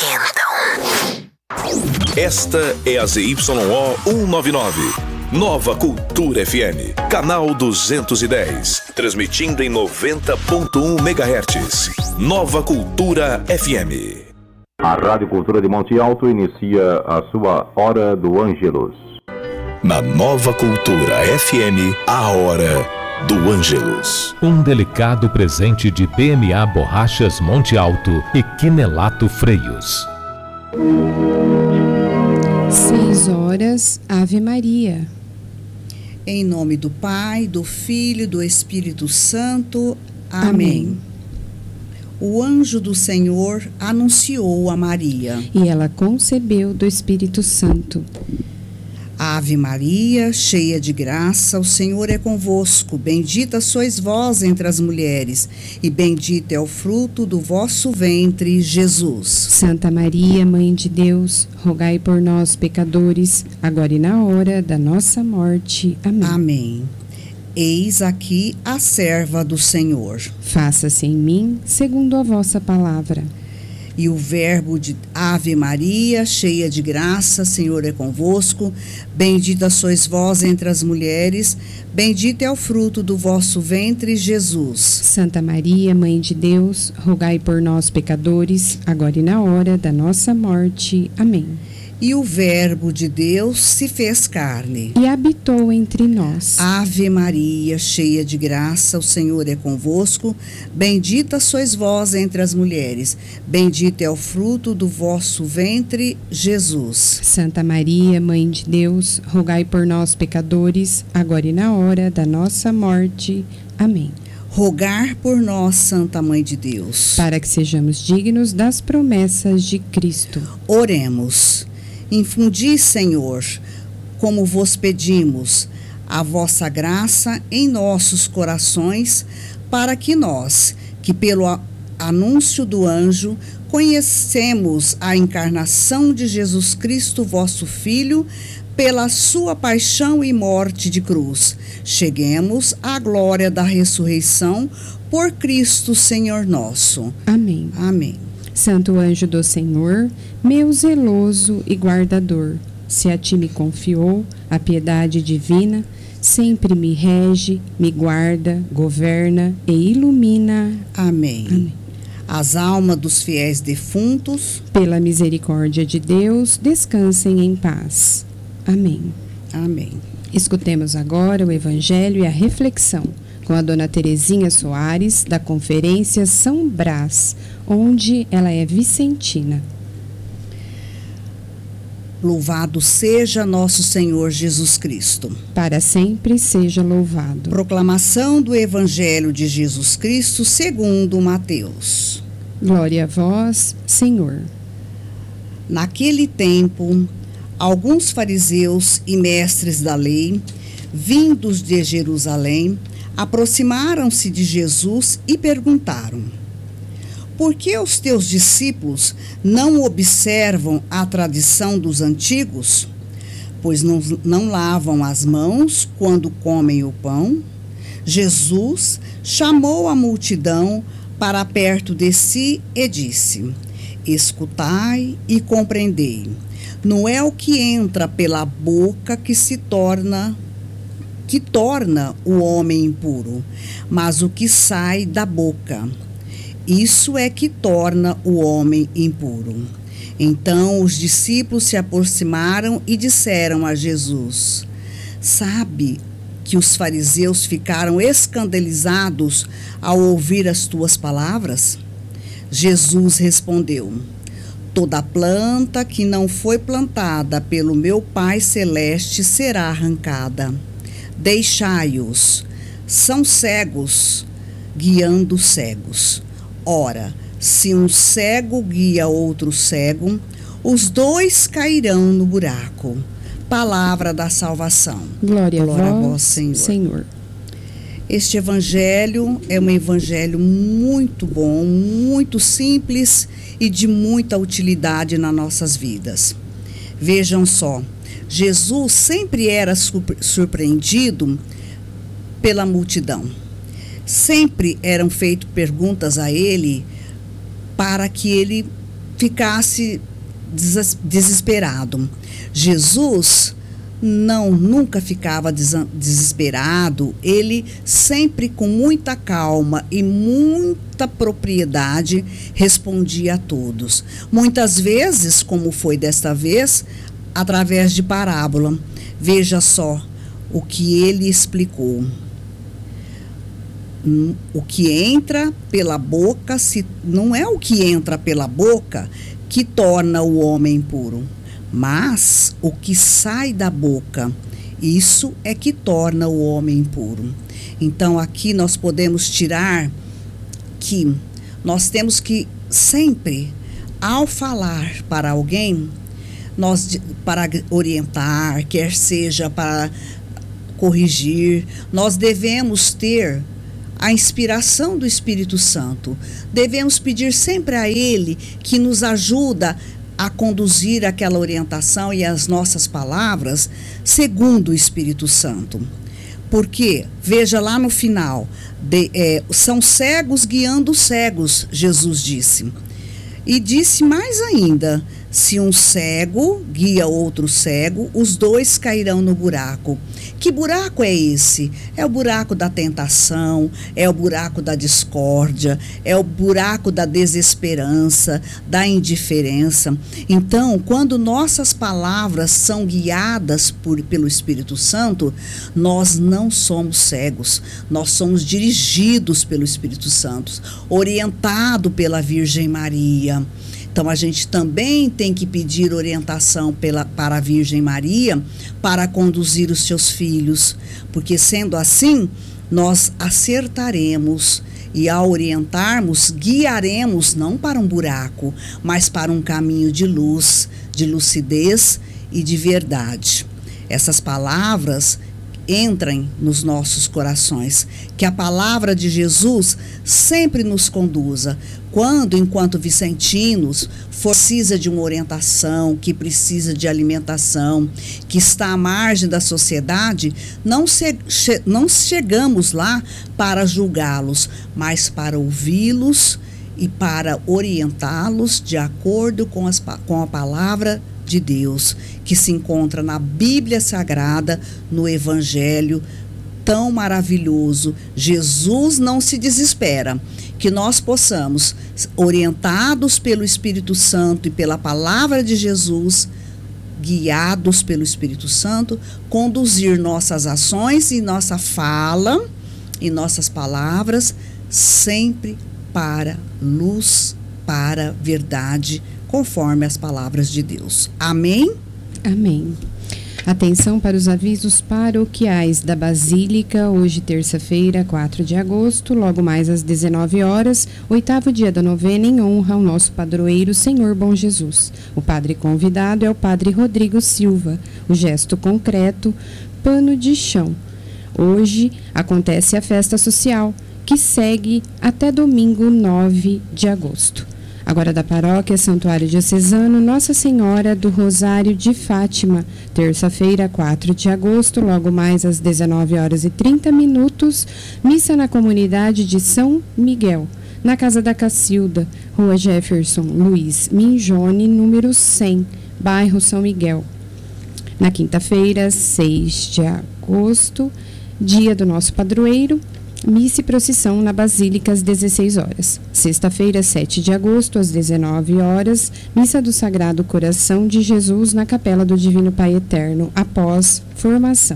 esquentam. Esta é a ZYO 199. Nova Cultura FM, canal 210, transmitindo em 90.1 MHz. Nova Cultura FM. A Rádio Cultura de Monte Alto inicia a sua Hora do Ângelus. Na Nova Cultura FM, a Hora do Ângelus. Um delicado presente de PMA Borrachas Monte Alto e Quinelato Freios. 6 horas, Ave Maria. Em nome do Pai, do Filho e do Espírito Santo. Amém. O anjo do Senhor anunciou a Maria. E ela concebeu do Espírito Santo. Ave Maria, cheia de graça, o Senhor é convosco. Bendita sois vós entre as mulheres, e bendito é o fruto do vosso ventre, Jesus. Santa Maria, Mãe de Deus, rogai por nós, pecadores, agora e na hora da nossa morte. Amém. Amém. Eis aqui a serva do Senhor. Faça-se em mim segundo a vossa palavra. E o verbo de Ave Maria, cheia de graça, Senhor é convosco. Bendita sois vós entre as mulheres, bendito é o fruto do vosso ventre, Jesus. Santa Maria, Mãe de Deus, rogai por nós, pecadores, agora e na hora da nossa morte. Amém. E o verbo de Deus se fez carne e habitou entre nós. Ave Maria, cheia de graça, o Senhor é convosco. Bendita sois vós entre as mulheres, bendito é o fruto do vosso ventre, Jesus. Santa Maria, Mãe de Deus, rogai por nós, pecadores, agora e na hora da nossa morte. Amém. Rogar por nós, Santa Mãe de Deus, para que sejamos dignos das promessas de Cristo. Oremos. Infundi, Senhor, como vos pedimos, a vossa graça em nossos corações, para que nós, que pelo anúncio do anjo, conhecemos a encarnação de Jesus Cristo, vosso Filho, pela sua paixão e morte de cruz, cheguemos à glória da ressurreição por Cristo, Senhor nosso. Amém. Amém. Santo anjo do Senhor, meu zeloso e guardador, se a ti me confiou a piedade divina, sempre me rege, me guarda, governa e ilumina. Amém. Amém. As almas dos fiéis defuntos, pela misericórdia de Deus, descansem em paz. Amém. Amém. Escutemos agora o Evangelho e a reflexão com a Dona Terezinha Soares, da Conferência São Brás, onde ela é vicentina. Louvado seja nosso Senhor Jesus Cristo. Para sempre seja louvado. Proclamação do Evangelho de Jesus Cristo segundo Mateus. Glória a vós, Senhor. Naquele tempo, alguns fariseus e mestres da lei, vindos de Jerusalém, aproximaram-se de Jesus e perguntaram: por que os teus discípulos não observam a tradição dos antigos? Pois não lavam as mãos quando comem o pão? Jesus chamou a multidão para perto de si e disse: escutai e compreendei. Não é o que entra pela boca que torna o homem impuro, mas o que sai da boca. Isso é que torna o homem impuro. Então os discípulos se aproximaram e disseram a Jesus: sabe que os fariseus ficaram escandalizados ao ouvir as tuas palavras? Jesus respondeu: toda planta que não foi plantada pelo meu Pai Celeste será arrancada. Deixai-os, são cegos, guiando cegos. Ora, se um cego guia outro cego, os dois cairão no buraco. Palavra da salvação. Glória a vós, Senhor. Este evangelho é um evangelho muito bom, muito simples e de muita utilidade nas nossas vidas. Vejam só, Jesus sempre era surpreendido pela multidão. Sempre eram feitas perguntas a ele para que ele ficasse desesperado. Jesus nunca ficava desesperado, ele sempre com muita calma e muita propriedade respondia a todos. Muitas vezes, como foi desta vez, através de parábola. Veja só o que ele explicou. O que entra pela boca, não é o que entra pela boca que torna o homem impuro, mas o que sai da boca, isso é que torna o homem impuro. Então aqui nós podemos tirar que nós temos que sempre, ao falar para alguém, para orientar, quer seja para corrigir, nós devemos ter a inspiração do Espírito Santo. Devemos pedir sempre a Ele que nos ajuda a conduzir aquela orientação e as nossas palavras segundo o Espírito Santo. Porque, veja lá no final, são cegos guiando cegos, Jesus disse. E disse mais ainda, se um cego guia outro cego, os dois cairão no buraco. Que buraco é esse? É o buraco da tentação, é o buraco da discórdia, é o buraco da desesperança, da indiferença. Então, quando nossas palavras são guiadas pelo Espírito Santo, nós não somos cegos, nós somos dirigidos pelo Espírito Santo, orientado pela Virgem Maria. Então, a gente também tem que pedir orientação para a Virgem Maria para conduzir os seus filhos, porque sendo assim, nós acertaremos e ao orientarmos, guiaremos não para um buraco, mas para um caminho de luz, de lucidez e de verdade. Essas palavras entrem nos nossos corações, que a palavra de Jesus sempre nos conduza. Enquanto vicentinos, precisa de uma orientação, que precisa de alimentação, que está à margem da sociedade, não chegamos lá para julgá-los, mas para ouvi-los e para orientá-los de acordo com a palavra de Deus, que se encontra na Bíblia Sagrada, no Evangelho tão maravilhoso. Jesus não se desespera, que nós possamos, orientados pelo Espírito Santo e pela palavra de Jesus, guiados pelo Espírito Santo, conduzir nossas ações e nossa fala e nossas palavras sempre para luz, para verdade, conforme as palavras de Deus. Amém? Amém. Atenção para os avisos paroquiais da Basílica, hoje terça-feira, 4 de agosto, logo mais às 19 horas, 8º dia da novena em honra ao nosso padroeiro Senhor Bom Jesus. O padre convidado é o padre Rodrigo Silva. O gesto concreto, pano de chão. Hoje acontece a festa social, que segue até domingo 9 de agosto. Agora da paróquia Santuário Diocesano Nossa Senhora do Rosário de Fátima, terça-feira, 4 de agosto, logo mais às 19h30, missa na comunidade de São Miguel, na Casa da Cacilda, Rua Jefferson Luiz Minjone, número 100, bairro São Miguel. Na quinta-feira, 6 de agosto, dia do nosso padroeiro, missa e procissão na Basílica às 16 horas. Sexta-feira, 7 de agosto, às 19 horas, missa do Sagrado Coração de Jesus na Capela do Divino Pai Eterno, após formação.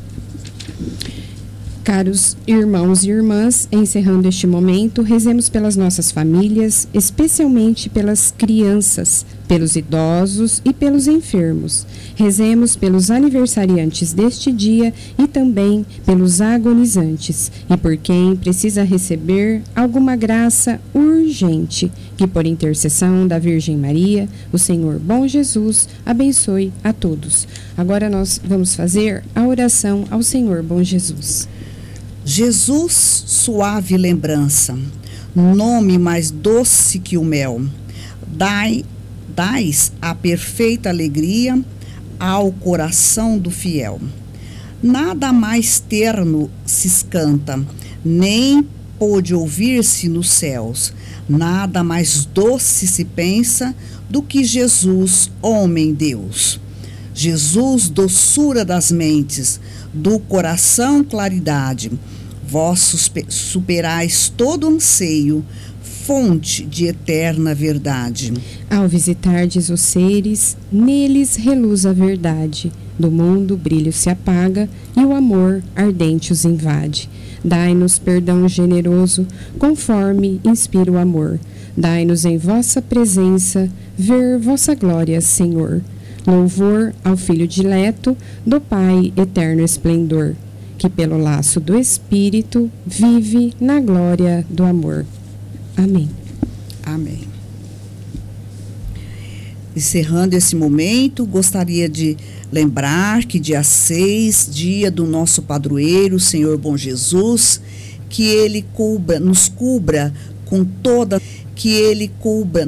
Caros irmãos e irmãs, encerrando este momento, rezemos pelas nossas famílias, especialmente pelas crianças, pelos idosos e pelos enfermos. Rezemos pelos aniversariantes deste dia e também pelos agonizantes e por quem precisa receber alguma graça urgente, que por intercessão da Virgem Maria, o Senhor Bom Jesus, abençoe a todos. Agora nós vamos fazer a oração ao Senhor Bom Jesus. Jesus, suave lembrança, nome mais doce que o mel, dais a perfeita alegria ao coração do fiel. Nada mais terno se escanta, nem pôde ouvir-se nos céus. Nada mais doce se pensa do que Jesus, homem-Deus. Jesus, doçura das mentes, do coração claridade. Vós superais todo anseio, fonte de eterna verdade. Ao visitardes os seres, neles reluz a verdade. Do mundo o brilho se apaga e o amor ardente os invade. Dai-nos perdão generoso, conforme inspira o amor. Dai-nos em vossa presença ver vossa glória, Senhor. Louvor ao Filho dileto do Pai eterno esplendor, que pelo laço do Espírito vive na glória do amor. Amém. Amém. Encerrando esse momento, gostaria de lembrar que dia 6, dia do nosso padroeiro, Senhor Bom Jesus, que Ele nos cubra com toda